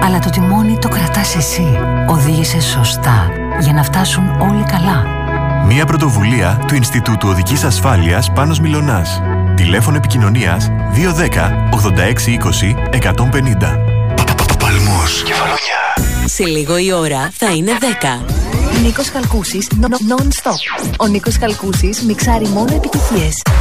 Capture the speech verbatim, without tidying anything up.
Αλλά το τιμόνι το κρατάς εσύ. Οδήγησε σωστά για να φτάσουν όλοι καλά. Μια πρωτοβουλία του Ινστιτούτου Οδικής Ασφάλειας Πάνος Μιλωνάς. Τηλέφωνο επικοινωνίας δύο ένα μηδέν ογδόντα έξι είκοσι εκατόν πενήντα. Παλμός, Κεφαλονιά. Σε λίγο η ώρα θα είναι δέκα. Νίκος Χαλκούσης, non-stop. Ο Νίκος Χαλκούσης μιξάρει μόνο επιτυχίες.